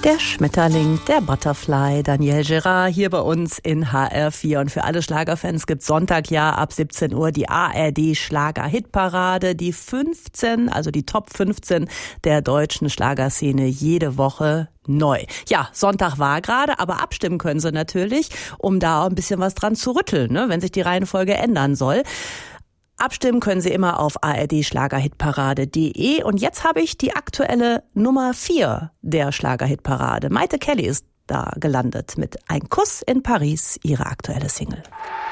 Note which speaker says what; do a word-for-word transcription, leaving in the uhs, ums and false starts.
Speaker 1: Der Schmetterling, der Butterfly, Daniel Gerard hier bei uns in H R vier. Und für alle Schlagerfans gibt's Sonntag ja ab siebzehn Uhr die A R D Schlager-Hitparade, die fünfzehn, also die Top fünfzehn der deutschen Schlagerszene jede Woche neu. Ja, Sonntag war gerade, aber abstimmen können Sie natürlich, um da ein bisschen was dran zu rütteln, ne, wenn sich die Reihenfolge ändern soll. Abstimmen können Sie immer auf a r d schlagerhitparade punkt d e. Und jetzt habe ich die aktuelle Nummer vier der Schlagerhitparade. Maite Kelly ist da gelandet mit Ein Kuss in Paris, ihre aktuelle Single.